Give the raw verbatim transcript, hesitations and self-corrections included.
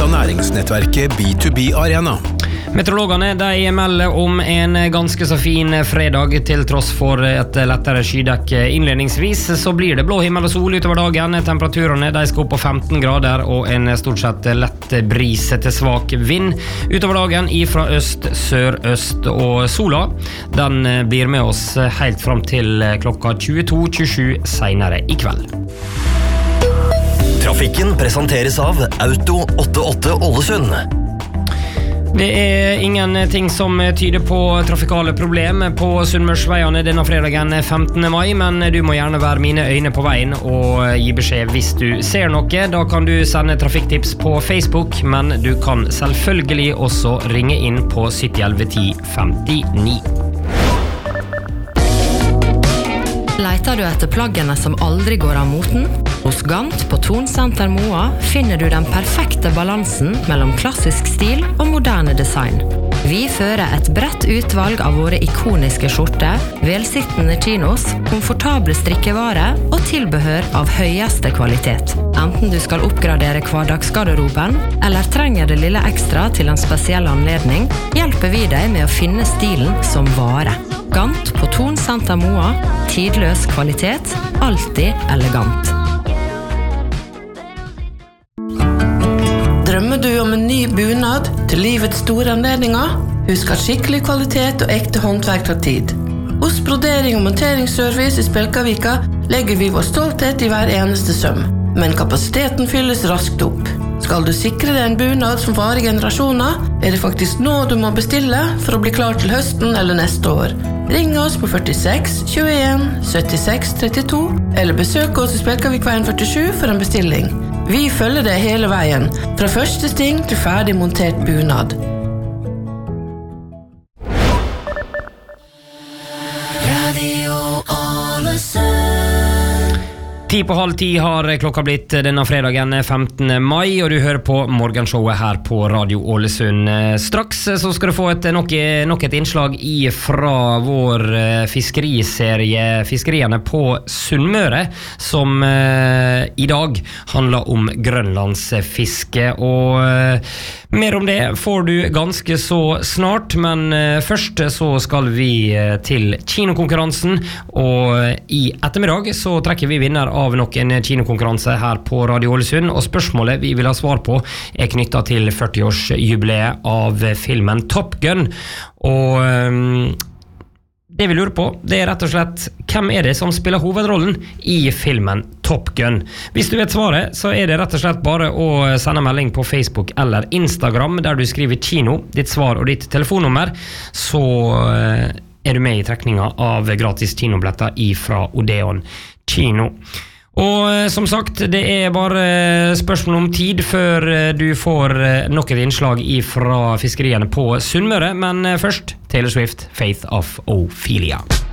næringsnettverket B to B Arena. Meteorologene de melder om en ganske så fin fredag. Til tross for et lettere skydekke innledningsvis, så blir det blå himmel og sol utover dagen. Temperaturene de skal opp på femten grader og en stort sett lett bris til svak vind utover dagen ifra øst, sør-øst, og sola den blir med oss helt fram til klokka tjueto tjuesju senere i kveld. Trafikken presenteres av Auto åttiåtte Ålesund. Det er ingenting som tyder på trafikale problem på Sunnmørsveiene denne fredagen femtende mai, men du må gjerne være mine øyne på veien og gi beskjed hvis du ser noe. Da kan du sende trafikktips på Facebook, men du kan selvfølgelig også ringe inn på sytti elleve ti femtini. Leiter du etter plaggene som aldri går av moten? Hos Gant på Tonsenter Moa finner du den perfekte balansen mellom klassisk stil og moderne design. Vi fører et bredt utvalg av våre ikoniske skjorter, velsittende chinos, komfortable strikkevare og tilbehør av høyeste kvalitet. Enten du skal oppgradere hverdagsgarderoben, eller trenger det lille ekstra til en spesiell anledning, hjelper vi deg med å finne stilen som vare. Gant på Tonsenter Moa, tidløs kvalitet, alltid elegant. Drømmer du om en ny bunad til livets store anledninger? Husk at skikkelig kvalitet og ekte håndverk tar tid. Hos Brodering og monteringsservice i Spjelkavika legger vi vår stolthet i hver eneste søm, men kapasiteten fylles raskt opp. Skal du sikre deg en bunad som varer generasjoner, er det faktisk nå du må bestille for å bli klar til høsten eller neste år. Ring oss på førtiseks tjueen syttiseks trettito eller besøk oss i Spjelkavikveien førtisju for en bestilling. Vi følger deg hele veien, fra første sting til ferdig montert bunad. Radio Ålesund. Ti på halv ti har klokka blitt denne fredagen femtende mai, og du hører på morgenshowet her på Radio Ålesund. Straks så skal du få et, nok, nok et innslag i fra vår fiskeriserie Fiskeriene på Sunnmøre, som eh, i dag handler om grønlandsfiske, og eh, mer om det får du ganske så snart, men eh, først så skal vi eh, til kinokonkurransen, og i ettermiddag så trekker vi vinner av nok en kinokonkurranse her på Radio Ålesund, og spørsmålet vi vil ha svar på er knyttet til førtiårsjubileet av filmen Top Gun, og um, det vi lurer på, det er rett og slett hvem er det som spiller hovedrollen i filmen Top Gun. Hvis du vet svaret, så er det rett og slett bare å sende melding på Facebook eller Instagram, der du skriver kino, ditt svar og ditt telefonnummer, så uh, er du med i trekninga av gratis kinobilletter ifra Odeon Kino. Og som sagt, det er bare spørsmål om tid før du får nok et innslag ifra fiskeriene på Sunnmøre, men først Taylor Swift, Faith of Ophelia.